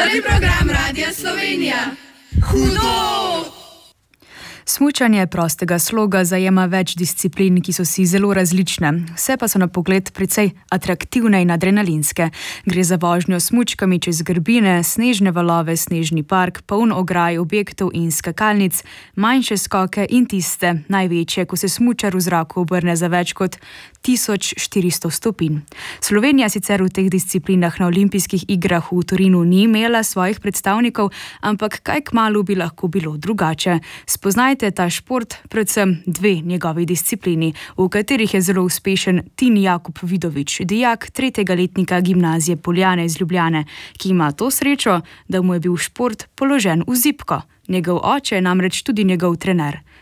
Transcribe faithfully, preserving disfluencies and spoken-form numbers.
Prvi program Radia Slovenija. Hudo! Smučanje prostega sloga zajema več disciplin, ki so si zelo različne. Vse pa so na pogled precej atraktivne in adrenalinske. Gre za vožnjo s smučkami čez grbine, snežne valove, snežni park, poln ograj, objektov in skakalnic, manjše skoke in tiste največje, ko se smučar v zraku obrne za več kot tisoč štiristo stopinj. Slovenija sicer v teh disciplinah na olimpijskih igrah v Torinu ni imela svojih predstavnikov, ampak kaj kmalu bi lahko bilo drugače. Spoznajte ta šport, predvsem dve njegovi disciplini, v katerih je zelo uspešen Tin Jakub Vidovič, dijak tretjega letnika gimnazije Poljane iz Ljubljane, ki ima to srečo, da mu je bil šport položen v zibko. Njegov oče je namreč tudi njegov trener.